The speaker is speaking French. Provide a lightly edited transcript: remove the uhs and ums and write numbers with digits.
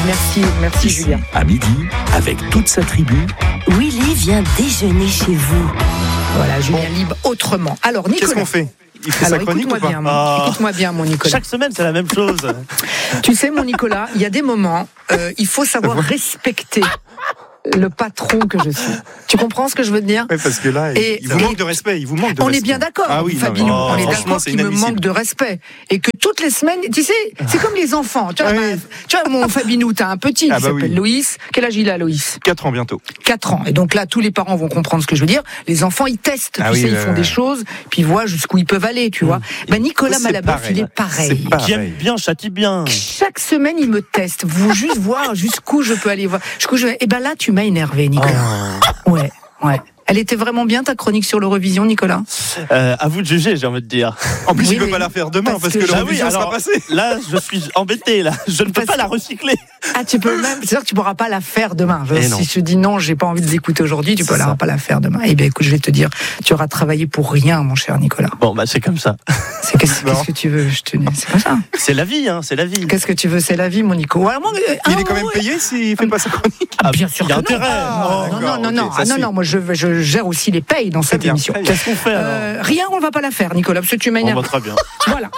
Merci Ici, Julien. à midi, avec toute sa tribu. Willy vient déjeuner chez vous. Voilà, Julien Libre autrement. Alors Nicolas. Qu'est-ce qu'on fait ? Il fait sa chronique ou pas ? Écoute-moi bien, mon Nicolas. Chaque semaine, c'est la même chose. Tu sais, mon Nicolas, il y a des moments, il faut savoir respecter le patron que je suis. Tu comprends ce que je veux te dire ? Oui, parce que là, il vous manque de respect. On est bien d'accord, Ah oui, Fabinou, on est franchement, d'accord c'est qu'il me inadmissible. manque de respect. Et que toutes les semaines, tu sais, c'est comme les enfants. Tu vois, tu vois mon Fabinou, t'as un petit qui s'appelle Loïs. Quel âge il a, Loïs ? 4 ans bientôt. 4 ans. Et donc là, tous les parents vont comprendre ce que je veux dire. Les enfants, ils testent, ils font des choses, puis ils voient jusqu'où ils peuvent aller, tu vois. Nicolas Malaboeuf, il est pareil. Qui aime bien, châtie bien. Chaque semaine, il me teste. Vous juste voir jusqu'où je peux aller voir. Et ben là, tu m'as énervé, Nicolas. Ouais. Elle était vraiment bien ta chronique sur l'Eurovision, Nicolas ? À vous de juger, j'ai envie de dire. En plus, il ne peut pas la faire demain parce que l'Eurovision sera passée. Là, je suis embêté. Là, je ne peux pas la recycler. Ah, tu peux même. C'est sûr que tu pourras pas la faire demain. Si je te dis non, j'ai pas envie de l'écouter aujourd'hui, tu pourras pas la faire demain. Eh bien, écoute, je vais te dire, tu auras travaillé pour rien, mon cher Nicolas. Bon, c'est comme ça. Qu'est-ce que tu veux ? C'est comme ça. C'est la vie, c'est la vie. Qu'est-ce que tu veux ? C'est la vie, mon Nico. Il est quand même payé s'il fait pas sa chronique. Bien sûr. Il y a intérêt. Non. Moi, je gère aussi les payes dans cette émission. Qu'est-ce qu'on fait alors ? Rien, on va pas la faire, Nicolas, parce que tu m'énerves. Très bien. Voilà.